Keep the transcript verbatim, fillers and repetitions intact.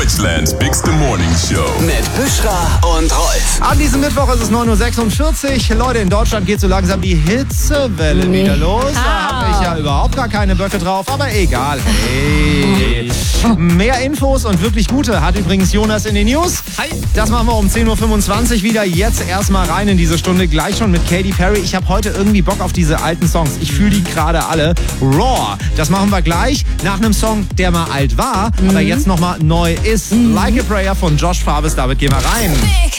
Deutschlands bigste Morning Show. Mit Büschra und Rolf. An diesem Mittwoch ist es neun Uhr sechsundvierzig. Leute, in Deutschland geht so langsam die Hitzewelle Nee. wieder los. Da Ah. habe ich ja überhaupt gar keine Böcke drauf, aber egal. Hey. Mehr Infos und wirklich gute hat übrigens Jonas in den News. Hi. Das machen wir um zehn Uhr fünfundzwanzig wieder. Jetzt erstmal rein in diese Stunde. Gleich schon mit Katy Perry. Ich habe heute irgendwie Bock auf diese alten Songs. Ich fühle die gerade alle. Raw. Das machen wir gleich nach einem Song, der mal alt war, aber jetzt nochmal neu ist. Like a Prayer von Josh Farbes. Damit gehen wir rein. Big